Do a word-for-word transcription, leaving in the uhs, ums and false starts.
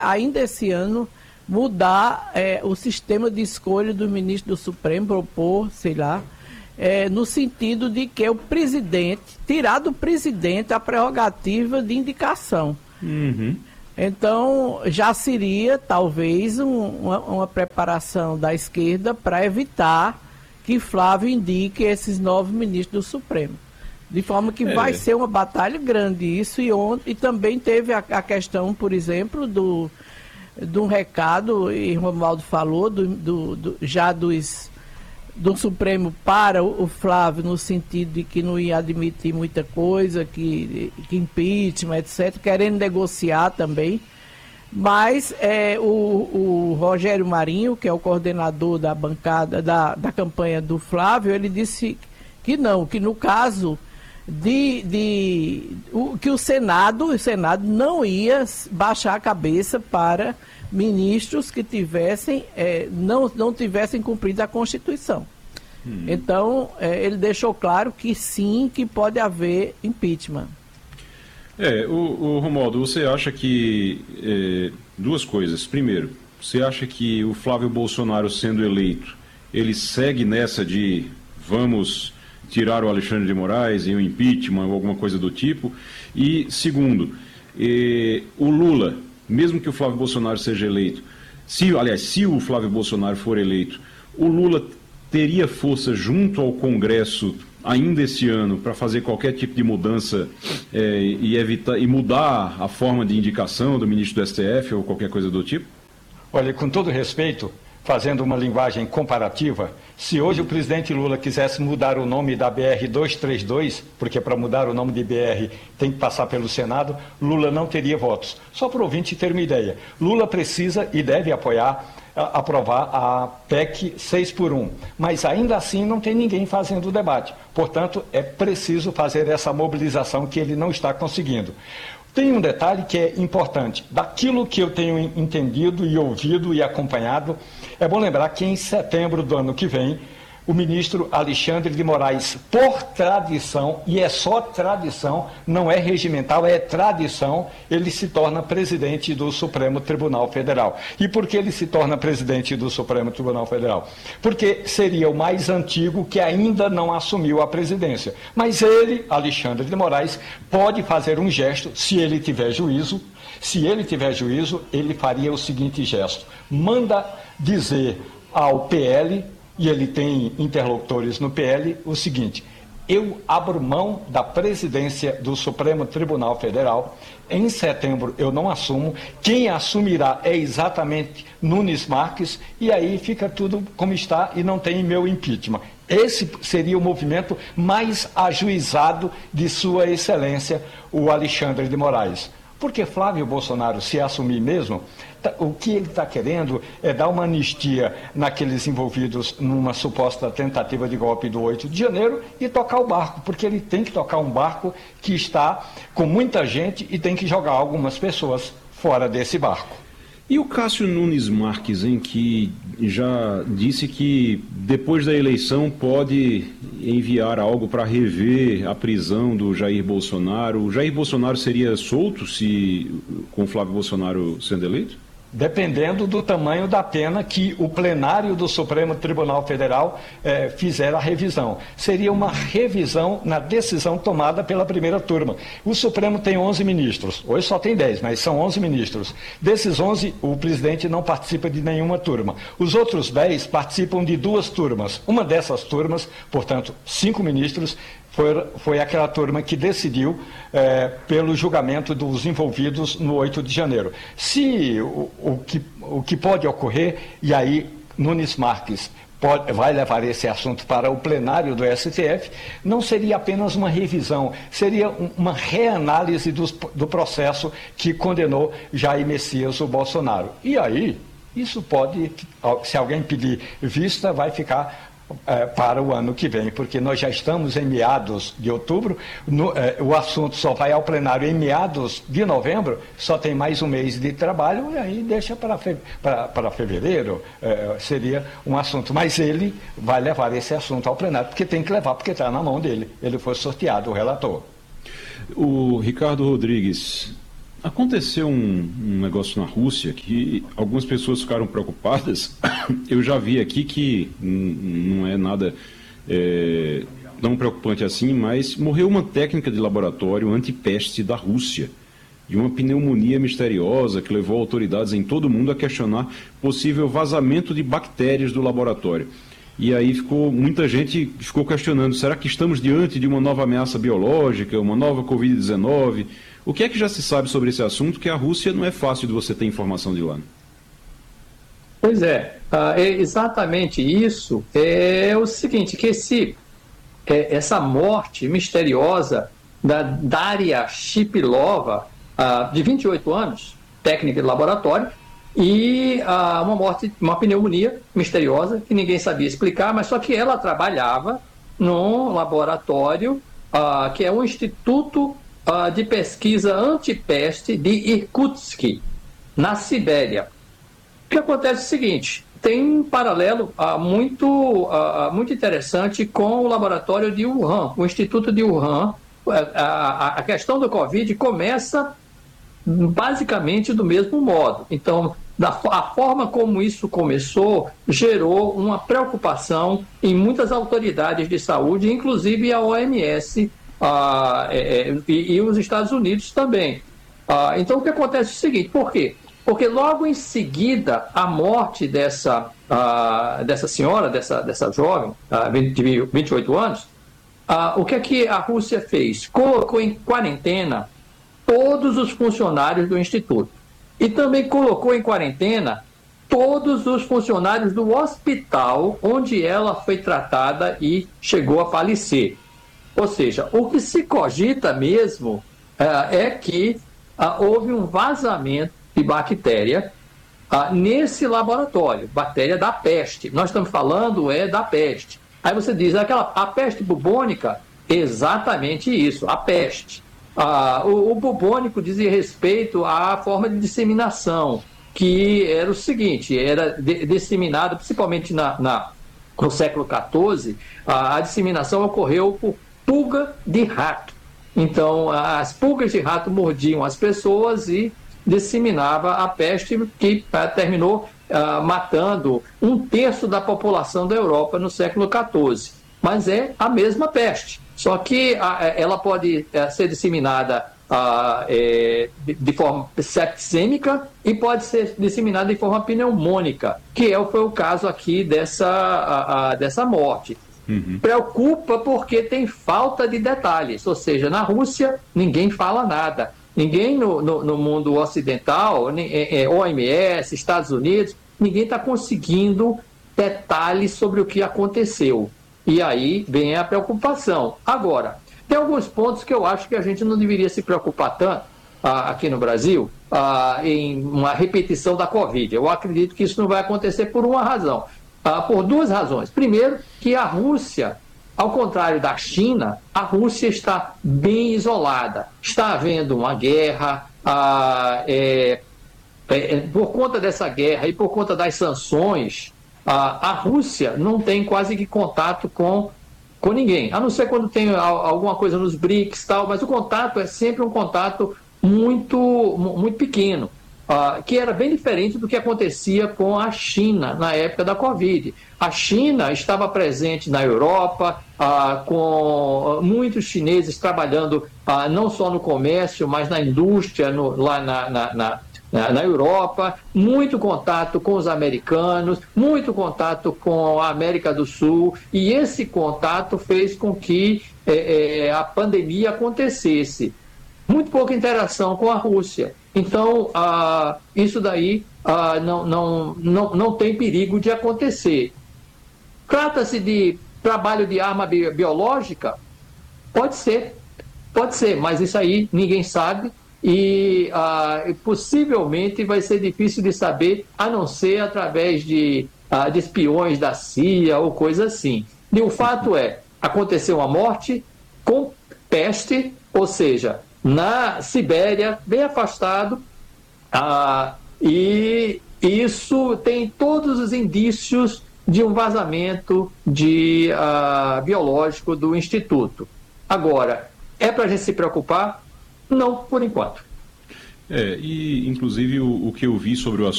ainda esse ano, mudar é, o sistema de escolha do ministro do Supremo, propor, sei lá, é, no sentido de que o presidente, tirar do presidente a prerrogativa de indicação. Uhum. Então, já seria, talvez, um, uma, uma preparação da esquerda para evitar que Flávio indique esses novos ministros do Supremo. De forma que é. vai ser uma batalha grande isso. E, ontem, e também teve a, a questão, por exemplo, do, de um recado, e Romualdo falou, do, do, do, já dos, do Supremo para o, o Flávio, no sentido de que não ia admitir muita coisa, que, que impeachment, etcétera, querendo negociar também. Mas é, o, o Rogério Marinho, que é o coordenador da bancada, da, da campanha do Flávio, ele disse que não, que no caso de, de o, que o Senado, o Senado não ia baixar a cabeça para ministros que tivessem, é, não, não tivessem cumprido a Constituição. Hum. Então, é, ele deixou claro que sim, que pode haver impeachment. É, o, o Romualdo, você acha que, é, duas coisas. Primeiro, você acha que o Flávio Bolsonaro sendo eleito, ele segue nessa de vamos tirar o Alexandre de Moraes em um impeachment ou alguma coisa do tipo? E segundo, é, o Lula, mesmo que o Flávio Bolsonaro seja eleito, se, aliás, se o Flávio Bolsonaro for eleito, o Lula teria força junto ao Congresso ainda esse ano para fazer qualquer tipo de mudança é, e, evitar, e mudar a forma de indicação do ministro do S T F ou qualquer coisa do tipo? Olha, com todo respeito, fazendo uma linguagem comparativa, se hoje o presidente Lula quisesse mudar o nome da B R duzentos e trinta e dois, porque para mudar o nome de B R tem que passar pelo Senado, Lula não teria votos. Só para o ouvinte ter uma ideia, Lula precisa e deve apoiar, a, aprovar a P E C seis por um, mas ainda assim não tem ninguém fazendo o debate. Portanto, é preciso fazer essa mobilização que ele não está conseguindo. Tem um detalhe que é importante. Daquilo que eu tenho entendido e ouvido e acompanhado, é bom lembrar que em setembro do ano que vem, o ministro Alexandre de Moraes, por tradição, e é só tradição, não é regimental, é tradição, ele se torna presidente do Supremo Tribunal Federal. E por que ele se torna presidente do Supremo Tribunal Federal? Porque seria o mais antigo que ainda não assumiu a presidência. Mas ele, Alexandre de Moraes, pode fazer um gesto, se ele tiver juízo, se ele tiver juízo, ele faria o seguinte gesto: manda dizer ao P L, e ele tem interlocutores no P L, o seguinte: eu abro mão da presidência do Supremo Tribunal Federal, em setembro eu não assumo, quem assumirá é exatamente Nunes Marques, e aí fica tudo como está e não tem meu impeachment. Esse seria o movimento mais ajuizado de Sua Excelência, o Alexandre de Moraes. Porque Flávio Bolsonaro, se assumir mesmo, o que ele está querendo é dar uma anistia naqueles envolvidos numa suposta tentativa de golpe do oito de janeiro e tocar o barco, porque ele tem que tocar um barco que está com muita gente e tem que jogar algumas pessoas fora desse barco. E o Cássio Nunes Marques, em que já disse que depois da eleição pode enviar algo para rever a prisão do Jair Bolsonaro. O Jair Bolsonaro seria solto se com Flávio Bolsonaro sendo eleito? Dependendo do tamanho da pena que o plenário do Supremo Tribunal Federal eh, fizer a revisão. Seria uma revisão na decisão tomada pela primeira turma. O Supremo tem onze ministros, hoje só tem dez, mas são onze ministros. Desses onze, o presidente não participa de nenhuma turma. Os outros dez participam de duas turmas. Uma dessas turmas, portanto, cinco ministros, Foi, foi aquela turma que decidiu é, pelo julgamento dos envolvidos no oito de janeiro. Se o, o, que, o que pode ocorrer, e aí Nunes Marques pode, vai levar esse assunto para o plenário do S T F, não seria apenas uma revisão, seria um, uma reanálise do, do processo que condenou Jair Messias o Bolsonaro. E aí, isso pode, se alguém pedir vista, vai ficar É, para o ano que vem, porque nós já estamos em meados de outubro, no, é, o assunto só vai ao plenário em meados de novembro, só tem mais um mês de trabalho, e aí deixa para fe, fevereiro, é, seria um assunto, mas ele vai levar esse assunto ao plenário, porque tem que levar, porque está na mão dele, ele foi sorteado, o relator. O Ricardo Rodrigues, aconteceu um, um negócio na Rússia que algumas pessoas ficaram preocupadas. Eu já vi aqui que não é nada é, tão preocupante assim, mas morreu uma técnica de laboratório antipeste da Rússia, de uma pneumonia misteriosa que levou autoridades em todo o mundo a questionar possível vazamento de bactérias do laboratório. E aí ficou, muita gente ficou questionando, será que estamos diante de uma nova ameaça biológica, uma nova covid dezenove? O que é que já se sabe sobre esse assunto, que a Rússia não é fácil de você ter informação de lá? Pois é, é exatamente isso. É o seguinte, que esse, é, essa morte misteriosa da Daria Shipilova, de vinte e oito anos, técnica de laboratório, e ah, uma morte, uma pneumonia misteriosa que ninguém sabia explicar, mas só que ela trabalhava num laboratório ah, que é um instituto ah, de pesquisa antipeste de Irkutsk, na Sibéria. O que acontece é o seguinte, tem um paralelo ah, muito, ah, muito interessante com o laboratório de Wuhan, o instituto de Wuhan. A, a, a questão do Covid começa basicamente do mesmo modo. Então, da, a forma como isso começou gerou uma preocupação em muitas autoridades de saúde, inclusive a O M S ah, é, e, e os Estados Unidos também. Ah, então, o que acontece é o seguinte, por quê? Porque logo em seguida a morte dessa, ah, dessa senhora, dessa, dessa jovem, ah, de vinte e oito anos, ah, o que é que a Rússia fez? Colocou em quarentena todos os funcionários do Instituto. E também colocou em quarentena todos os funcionários do hospital onde ela foi tratada e chegou a falecer. Ou seja, o que se cogita mesmo uh, é que uh, houve um vazamento de bactéria uh, nesse laboratório, bactéria da peste. Nós estamos falando é da peste. Aí você diz, aquela, a peste bubônica, exatamente isso, a peste. Ah, o, o bubônico dizia respeito à forma de disseminação, que era o seguinte, era de, disseminado principalmente na, na, no século quatorze, a, a disseminação ocorreu por pulga de rato. Então, as pulgas de rato mordiam as pessoas e disseminava a peste, que ah, terminou ah, matando um terço da população da Europa no século quatorze. Mas é a mesma peste. Só que a, ela pode a, ser disseminada a, é, de, de forma septicêmica e pode ser disseminada de forma pneumônica, que é, foi o caso aqui dessa, a, a, dessa morte. Uhum. Preocupa porque tem falta de detalhes, ou seja, na Rússia ninguém fala nada. Ninguém no, no, no mundo ocidental, é, é, O M S, Estados Unidos, ninguém está conseguindo detalhes sobre o que aconteceu. E aí vem a preocupação. Agora, tem alguns pontos que eu acho que a gente não deveria se preocupar tanto ah, aqui no Brasil ah, em uma repetição da Covid. Eu acredito que isso não vai acontecer por uma razão. Ah, por duas razões. Primeiro, que a Rússia, ao contrário da China, a Rússia está bem isolada. Está havendo uma guerra, ah, é, é, por conta dessa guerra e por conta das sanções, A, a Rússia não tem quase que contato com, com ninguém, a não ser quando tem alguma coisa nos BRICS e tal, mas o contato é sempre um contato muito, muito pequeno, uh, que era bem diferente do que acontecia com a China na época da Covid. A China estava presente na Europa, uh, com muitos chineses trabalhando uh, não só no comércio, mas na indústria, no, lá na, na, na na Europa, muito contato com os americanos, muito contato com a América do Sul, e esse contato fez com que é, é, a pandemia acontecesse. Muito pouca interação com a Rússia. Então, ah, isso daí ah, não, não, não, não tem perigo de acontecer. Trata-se de trabalho de arma bi- biológica? Pode ser, pode ser, mas isso aí ninguém sabe. E ah, possivelmente vai ser difícil de saber, a não ser através de, ah, de espiões da C I A ou coisa assim. E o fato é, aconteceu uma morte com peste, ou seja, na Sibéria, bem afastado, ah, e isso tem todos os indícios de um vazamento de, ah, biológico do Instituto. Agora, é para a gente se preocupar? Não, por enquanto. É, e inclusive o, o que eu vi sobre o assunto